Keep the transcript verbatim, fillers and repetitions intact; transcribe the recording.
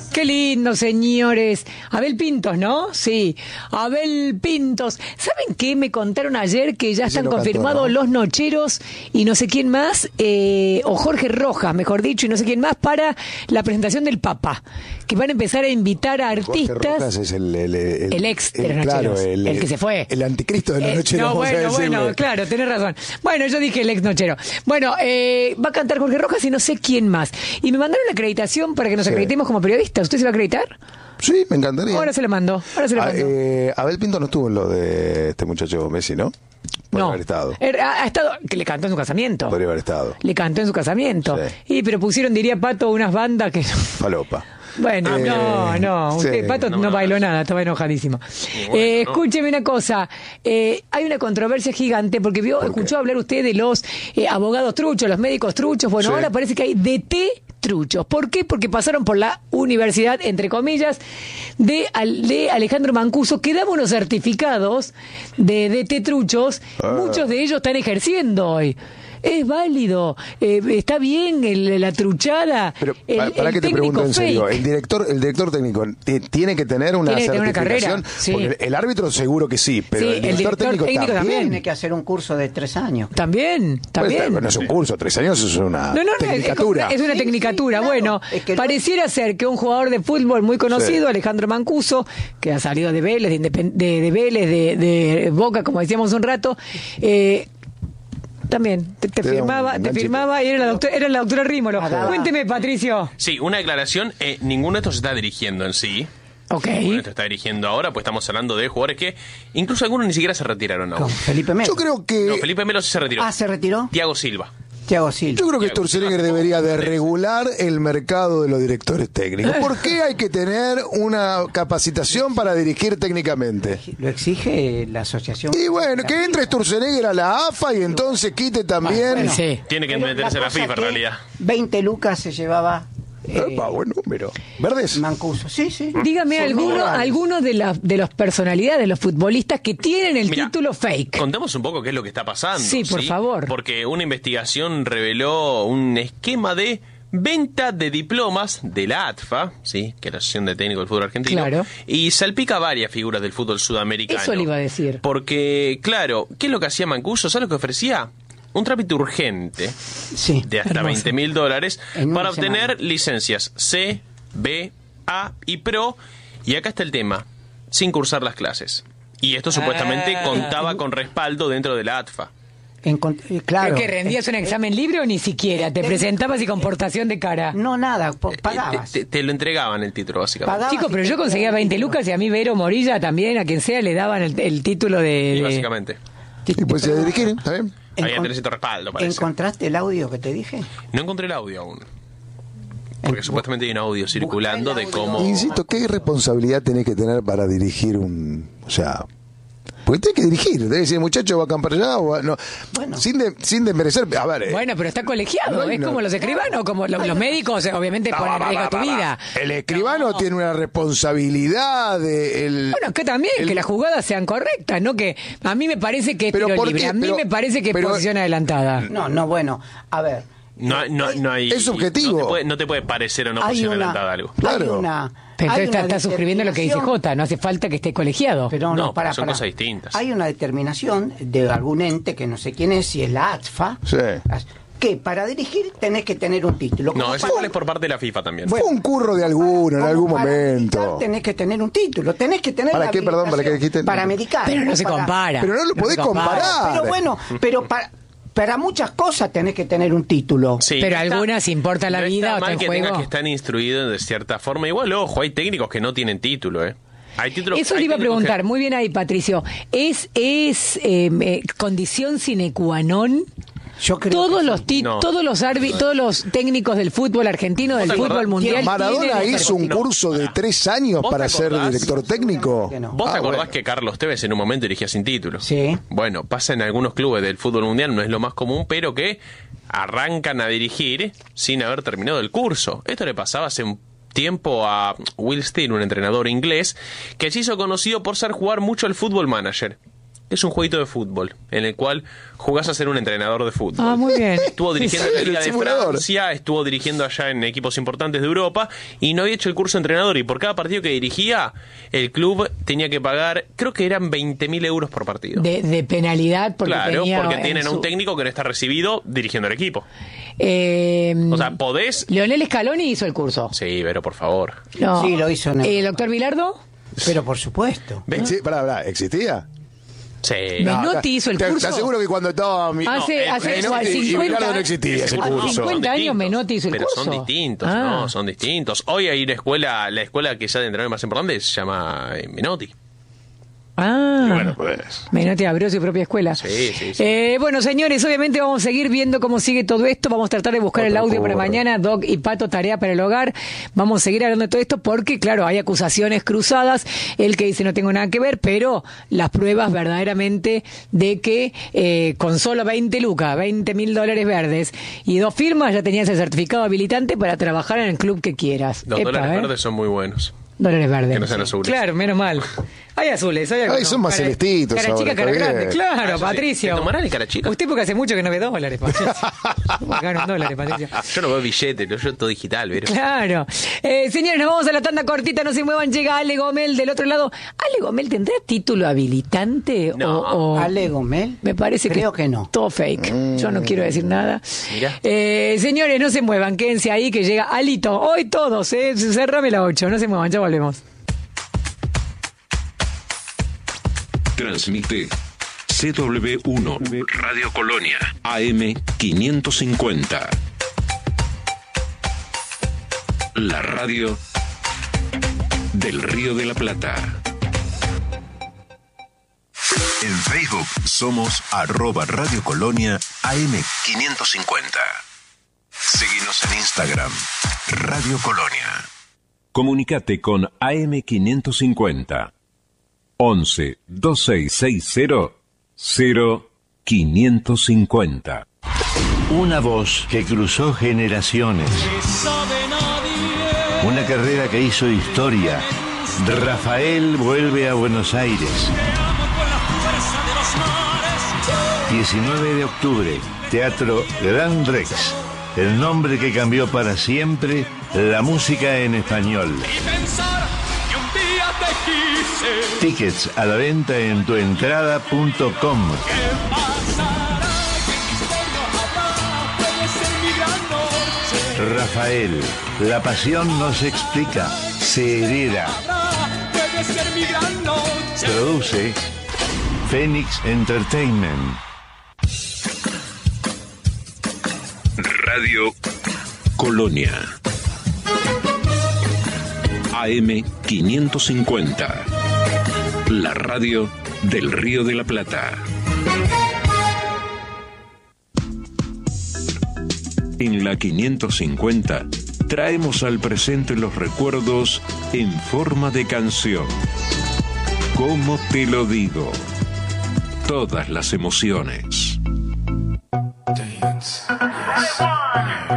Qué lindo, señores. Abel Pintos, ¿no? Sí. Abel Pintos. ¿Saben qué? Me contaron ayer que ya están confirmados, ¿no?, los Nocheros y no sé quién más, eh, o Jorge Rojas, mejor dicho, y no sé quién más, para la presentación del Papa. Que van a empezar a invitar a artistas. Jorge Rojas es el, el, el, el ex de los el, Nocheros. Claro, el, el que se fue. El anticristo de los eh, Nocheros. No, bueno, bueno, claro, tenés razón. Bueno, yo dije el ex Nochero. Bueno, eh, va a cantar Jorge Rojas y no sé quién más. Y me mandaron la acreditación para que nos sí. acreditemos como periodistas. ¿Usted se va a acreditar? Sí, me encantaría. Ahora se lo mando. Ahora se lo mando. A, eh, Abel Pinto no estuvo en lo de este muchacho Messi, ¿no? Podría no. haber estado. Ha, ha estado. Que le cantó en su casamiento. Podría haber estado. Le cantó en su casamiento. Sí. Y pero pusieron, diría Pato, unas bandas que. Falopa. Bueno, eh, no, no, usted, sí. Pato no, no, no bailó nada, estaba enojadísimo. Bueno, eh, no. Escúcheme una cosa, eh, hay una controversia gigante porque vio, ¿Por escuchó hablar usted de los eh, abogados truchos, los médicos truchos. Bueno, sí. ahora parece que hay D T truchos. ¿Por qué? Porque pasaron por la universidad, entre comillas, de, de Alejandro Mancuso, que daba unos certificados de D T truchos. Ah. Muchos de ellos están ejerciendo hoy. Es válido, eh, está bien el, la truchada. Pero el, para el que te pregunto en serio, el director, el director técnico tiene que tener una tiene certificación. Una carrera, sí. Porque el árbitro seguro que sí, pero sí, el, director el director técnico, técnico también. también tiene que hacer un curso de tres años. También, también. Pues, no es un curso, tres años es una no, no, no, tecnicatura. Es, es una sí, tecnicatura. Sí, claro. Bueno, es que pareciera no... ser que un jugador de fútbol muy conocido, sí. Alejandro Mancuso, que ha salido de Vélez, de, Independ- de, de Vélez, de, de Boca, como decíamos un rato, eh, también, te, te, te firmaba, te firmaba y era la doctora, era la doctora Rímolo. Ah, Cuénteme, Patricio. Sí, una declaración, eh, ninguno de estos se está dirigiendo en sí. Ok. Ninguno de estos se está dirigiendo ahora, pues estamos hablando de jugadores que incluso algunos ni siquiera se retiraron aún. Felipe Melo. Yo creo que... No, Felipe Melo sí se retiró. Ah, ¿se retiró? Thiago Silva. Thiago Silva. Yo creo que Sturzenegger debería de regular el mercado de los directores técnicos. ¿Por qué hay que tener una capacitación para dirigir técnicamente? Lo exige la asociación. Y bueno, que entre Sturzenegger a la A F A y entonces quite también... Bueno, sí. Tiene que meterse a la FIFA en realidad. veinte lucas se llevaba... Eh, Epa, buen número. ¿Verdes? Mancuso, sí, sí. Dígame alguno, alguno de las de las personalidades de los futbolistas que tienen el Mirá, título fake. Contemos un poco qué es lo que está pasando. Sí, por ¿sí? favor. Porque una investigación reveló un esquema de venta de diplomas de la A T F A, sí, que es la Asociación de Técnicos del Fútbol Argentino, claro. Y salpica varias figuras del fútbol sudamericano. Eso le iba a decir. Porque, claro, ¿qué es lo que hacía Mancuso? ¿Sabes lo que ofrecía? Un trámite urgente sí, de hasta veinte mil dólares para obtener semana. licencias C, B, A y Pro. Y acá está el tema, sin cursar las clases. Y esto supuestamente ah, contaba con respaldo dentro de la A T F A. En, claro. ¿Pero que rendías un examen libre o ni siquiera? ¿Te presentabas y con portación de cara? No, nada, pagabas. Te, te, te lo entregaban el título, básicamente. Chicos, pero yo conseguía veinte lucas y a mí Vero Morilla también, a quien sea, le daban el, el título de... Y básicamente. Y pues se dirigir, ¿está bien? Había que tener cierto respaldo, parece. ¿Encontraste el audio que te dije? No encontré el audio aún. Porque supuestamente hay un audio circulando de cómo... Insisto, ¿qué responsabilidad tenés que tener para dirigir un... O sea... Porque tenés que dirigir, tenés que decir, muchacho, va a acampar allá o va, no, bueno. sin, de, sin desmerecer, a ver... Eh, bueno, pero está colegiado, no, es no, como los escribanos, como los, los médicos, obviamente, no, ponen en riesgo va, tu va, vida. Va. El escribano no. tiene una responsabilidad de... El, bueno, que también, el, que las jugadas sean correctas, ¿no? Que a mí me parece que es pero tiro libre, qué? a mí pero, me parece que pero, es posición adelantada. No, no, bueno, a ver... No, no, no hay... Es subjetivo. No te puede, no te puede parecer o no posición adelantada algo. Claro. Una, pero entonces está, está suscribiendo lo que dice Jota, no hace falta que esté colegiado. Pero no, no para, son para. cosas distintas. Hay una determinación de algún ente, que no sé quién es, si es la A T F A, sí. que para dirigir tenés que tener un título. No, eso para... es por parte de la FIFA también. Fue un curro de alguno en algún momento. Tenés que tener un título, tenés que tener... ¿Para qué, perdón, para qué dijiste? Para medicar. Pero no se para... compara. Pero no lo no podés comparar. Pero bueno, pero para... Para muchas cosas tenés que tener un título. Sí, pero está, algunas importa la no vida está o está mal en que juego. tengas que estar instruidos de cierta forma. Igual, ojo, hay técnicos que no tienen título, ¿eh? Hay títulos, Eso hay le iba a preguntar, que... muy bien ahí, Patricio. ¿Es, es eh, eh, condición sine qua non? Yo creo todos que los ti- no. todos los árbi- todos los técnicos del fútbol argentino, del fútbol mundial. Maradona hizo un curso de tres años para ser director técnico. No. ¿Vos ah, te acordás bueno. que Carlos Tevez en un momento dirigía sin título? Sí. Bueno, pasa en algunos clubes del fútbol mundial, no es lo más común, pero que arrancan a dirigir sin haber terminado el curso. Esto le pasaba hace un tiempo a Will Steele, un entrenador inglés, que se hizo conocido por ser jugar mucho al Football Manager. Es un jueguito de fútbol, en el cual jugás a ser un entrenador de fútbol. Ah, muy bien. Estuvo dirigiendo en la Liga de Francia, estuvo dirigiendo allá en equipos importantes de Europa, y no había hecho el curso de entrenador, y por cada partido que dirigía, el club tenía que pagar, creo que eran veinte mil euros por partido. De, de penalidad, porque Claro, tenía porque tienen a su... un técnico que no está recibido dirigiendo el equipo. Eh, O sea, podés... Leonel Scaloni hizo el curso. Sí, pero por favor. No. Sí, lo hizo en ¿El Europa. doctor Bilardo? Pero por supuesto. Sí, pará, pará, ¿existía? Sí. Menotti hizo el te, curso. Te aseguro que cuando estaba mi, Hace, no, hace Menotti y cincuenta, Bilardo no existía ese hace curso. cincuenta años Son Menotti hizo el pero curso. son distintos, Ah. ¿no? Son distintos. Hoy hay una escuela, la escuela que ya de entrenador más importante se llama eh, Menotti. Ah, Bueno, pues. Menotti abrió su propia escuela. Sí, sí, sí. Eh, bueno, señores, obviamente vamos a seguir viendo cómo sigue todo esto. Vamos a tratar de buscar Otro el audio para curro. mañana. Doc y Pato, tarea para el hogar. Vamos a seguir hablando de todo esto porque, claro, hay acusaciones cruzadas. Él que dice no tengo nada que ver, pero las pruebas verdaderamente de que eh, con solo veinte lucas, veinte mil dólares verdes y dos firmas ya tenías el certificado habilitante para trabajar en el club que quieras. Los Epa, dólares ¿eh? verdes son muy buenos. Dólares verdes. Que no sean azules. Claro, menos mal. Hay azules, hay Ay, son más cara- celestitos Cara ahora, chica, cara está bien. grande. Claro, Ah, eso sí. Patricio. ¿Te tomarán el cara chica? Usted porque hace mucho que no ve dólares, Patricio. Ganan dólares, Patricio. Yo no veo billetes, lo yo todo digital, ¿verdad? Claro. Eh, señores, nos vamos a la tanda cortita, no se muevan, llega Ale Gomel del otro lado. Ale Gomel, ¿tendrá título habilitante? No. O, o- Ale Gomel. Me parece Creo que, que no. todo fake. Yo no quiero decir nada. Mira. Eh, señores, no se muevan, quédense ahí que llega Alito. Hoy todos, eh. Cerrame la ocho, no se muevan, ya volvemos. Transmite C W uno Radio Colonia A M quinientos cincuenta. La radio del Río de la Plata. En Facebook somos arroba Radio Colonia A M quinientos cincuenta. Seguinos en Instagram, Radio Colonia. Comunicate con A M quinientos cincuenta. once veintiséis sesenta cero quinientos cincuenta. Una voz que cruzó generaciones. Una carrera que hizo historia. Rafael vuelve a Buenos Aires. diecinueve de octubre, Teatro Gran Rex. El nombre que cambió para siempre la música en español. Tickets a la venta en tuentrada punto com. Rafael, la pasión no se explica, se hereda. Produce Phoenix Entertainment. Radio Colonia A M quinientos cincuenta. La radio del Río de la Plata. En la quinientos cincuenta traemos al presente los recuerdos en forma de canción. ¿Cómo te lo digo? Todas las emociones.